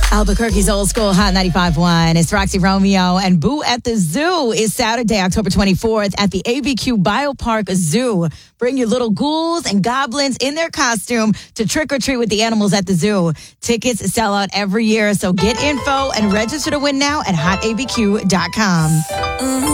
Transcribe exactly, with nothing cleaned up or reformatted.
Albuquerque's Old School Hot ninety-five point one. It's Roxy Romeo and Boo at the Zoo is Saturday, October twenty-fourth at the A B Q Biopark Zoo. Bring your little ghouls and goblins in their costume to trick or treat with the animals at the zoo. Tickets sell out every year, so get info and register to win now at hot a b q dot com.